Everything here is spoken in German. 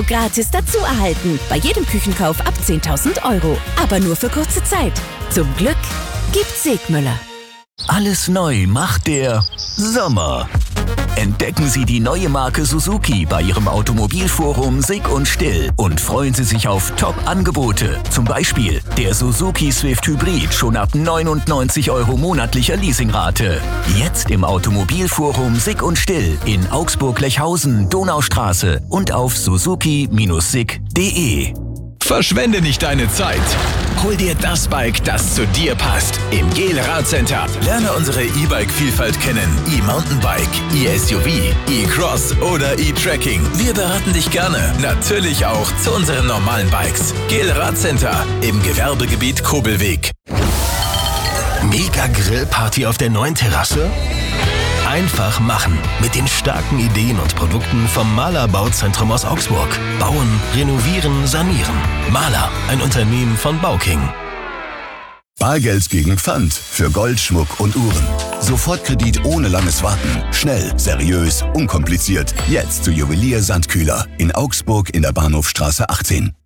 Euro gratis dazu erhalten. Bei jedem Küchenkauf ab 10.000 €. Aber nur für kurze Zeit. Zum Glück gibt's Segmüller. Alles neu macht der Sommer. Entdecken Sie die neue Marke Suzuki bei Ihrem Automobilforum Sick und Still und freuen Sie sich auf Top-Angebote. Zum Beispiel der Suzuki Swift Hybrid schon ab 99 € monatlicher Leasingrate. Jetzt im Automobilforum Sick und Still in Augsburg-Lechhausen, Donaustraße und auf suzuki-sick.de. Verschwende nicht deine Zeit. Hol dir das Bike, das zu dir passt. Im GEL Radcenter. Lerne unsere E-Bike-Vielfalt kennen. E-Mountainbike, E-SUV, E-Cross oder E-Trekking. Wir beraten dich gerne. Natürlich auch zu unseren normalen Bikes. GEL Radcenter im Gewerbegebiet Kobelweg. Mega Grillparty auf der neuen Terrasse? Einfach machen. Mit den starken Ideen und Produkten vom Mahler Bauzentrum aus Augsburg. Bauen, renovieren, sanieren. Mahler, ein Unternehmen von Bauking. Bargeld gegen Pfand für Gold, Schmuck und Uhren. Sofortkredit ohne langes Warten. Schnell, seriös, unkompliziert. Jetzt zu Juwelier Sandkühler in Augsburg in der Bahnhofstraße 18.